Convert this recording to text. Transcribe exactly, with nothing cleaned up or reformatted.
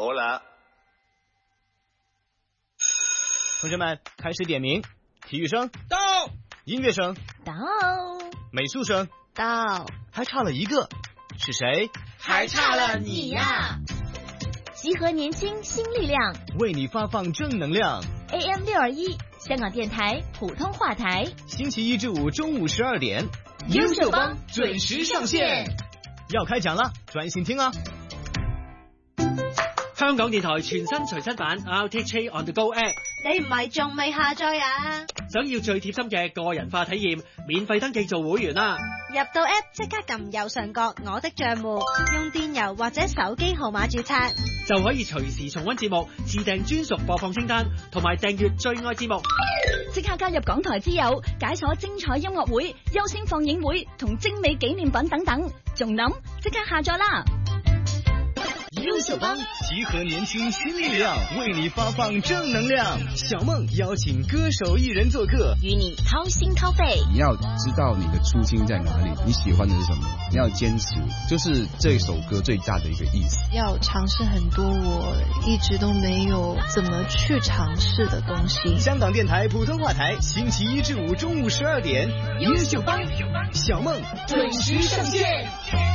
Hola。 同学们，开始点名。体育生到， 音乐生到， 美术生到， 还差了一个，是谁？ 还差了你呀！ 集合年轻新力量， 为你发放正能量。 A M 六二一，香港电台普通话台， 星期一至五中午十二点， 优秀帮准时上線。 要開獎啦，專心聽啊！ 香港電台全新隨身版 R T H A On The Go App， 你唔係仲未下載啊？ 想要最貼心嘅個人化體驗，免費登記做會員啦！ 入到 App 即刻撳右上角我的帳戶，用電郵或者手機號碼註冊， 就可以隨時重溫節目，自訂專屬播放清單，同埋訂閱最愛節目。 即刻加入港台之友，解鎖精彩音樂會、優先放映會同精美紀念品等等，仲諗即刻下載啦！ 優秀幫集合年輕新力量，為你發放正能量。小夢邀請歌手藝人做客， 與你掏心掏肺。 你要知道你的初心在哪裡，你喜歡的是什麼，你要堅持，就是這首歌最大的一個意思。 要嘗試很多我一直都沒有怎麼去嘗試的東西。 香港電台普通話台，星期一至五中午十二點，優秀幫小夢準時上線。